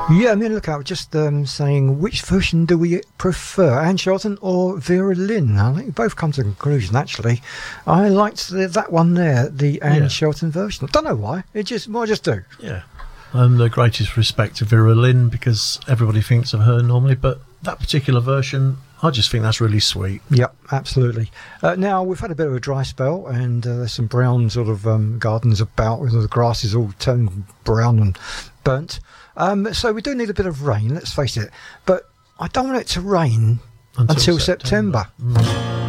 Yeah, I mean, look, I was just saying, which version do we prefer, Anne Shelton or Vera Lynn? I think we both come to a conclusion, actually. I liked that one there, the Anne Shelton version. I don't know why. I just do. Yeah. And the greatest respect to Vera Lynn, because everybody thinks of her normally, but that particular version, I just think that's really sweet. Yep, absolutely. Now, we've had a bit of a dry spell, and there's some brown sort of gardens about, with the grass is all turned brown and burnt. So we do need a bit of rain, let's face it. But I don't want it to rain until September.